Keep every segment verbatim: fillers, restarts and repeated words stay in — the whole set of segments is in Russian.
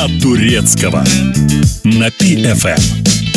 Волна Турецкого на Пи эф эм.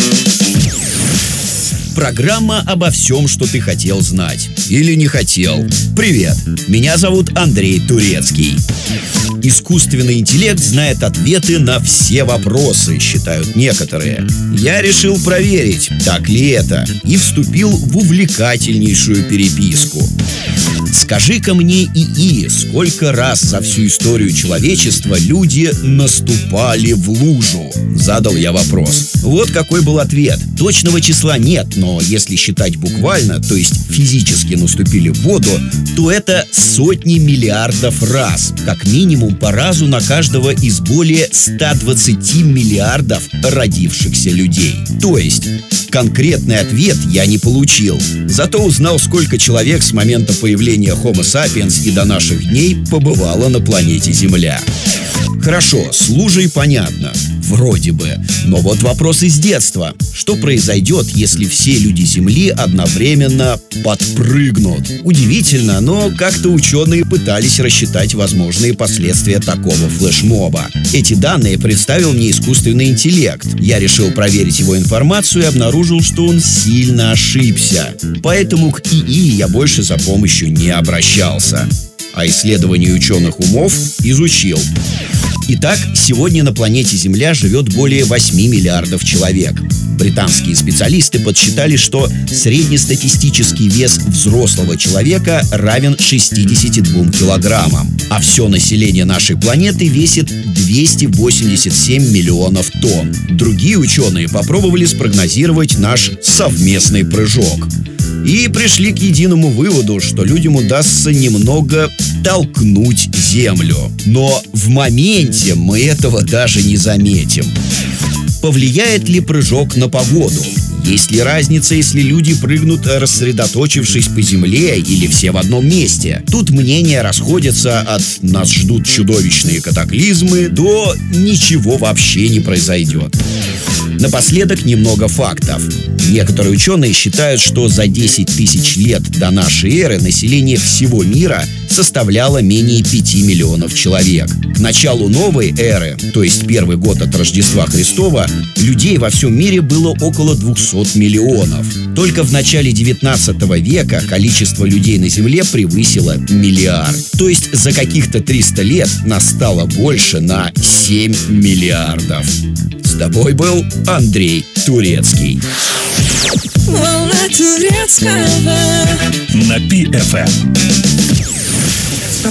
Программа обо всем, что ты хотел знать или не хотел. Привет, меня зовут Андрей Турецкий. Искусственный интеллект знает ответы на все вопросы, считают некоторые. Я решил проверить, так ли это, и вступил в увлекательнейшую переписку. Скажи-ка мне, ИИ, сколько раз за всю историю человечества люди наступали в лужу? Задал я вопрос. Вот какой был ответ. Точного числа нет, но если считать буквально, то есть физически наступили в воду, то это сотни миллиардов раз. Как минимум по разу на каждого из более ста двадцати миллиардов родившихся людей. То есть конкретный ответ я не получил. Зато узнал, сколько человек с момента появления Homo sapiens и до наших дней побывало на планете Земля. Хорошо, с лужей понятно. Вроде бы. Но вот вопрос из детства. Что произойдет, если все люди Земли одновременно подпрыгнут? Удивительно, но как-то ученые пытались рассчитать возможные последствия такого флешмоба. Эти данные представил мне искусственный интеллект. Я решил проверить его информацию и обнаружил, что он сильно ошибся. Поэтому к ИИ я больше за помощью не обращался. А исследования ученых умов изучил. Итак, сегодня на планете Земля живет более восьми миллиардов человек. Британские специалисты подсчитали, что среднестатистический вес взрослого человека равен шестидесяти двум килограммам. А все население нашей планеты весит двести восемьдесят семь миллионов тонн. Другие ученые попробовали спрогнозировать наш совместный прыжок. И пришли к единому выводу, что людям удастся немного толкнуть Землю. Но в моменте мы этого даже не заметим. Повлияет ли прыжок на погоду? Есть ли разница, если люди прыгнут, рассредоточившись по земле, или все в одном месте? Тут мнения расходятся от «нас ждут чудовищные катаклизмы» до «ничего вообще не произойдет». Напоследок немного фактов. Некоторые ученые считают, что за десять тысяч лет до нашей эры население всего мира составляло менее пяти миллионов человек. К началу новой эры, то есть первый год от Рождества Христова, людей во всем мире было около двухсот миллионов. Только в начале девятнадцатого века количество людей на Земле превысило миллиард. То есть за каких-то триста лет нас стало больше на семь миллиардов. С тобой был Андрей Турецкий. Волна турецкого на Пи эф эм.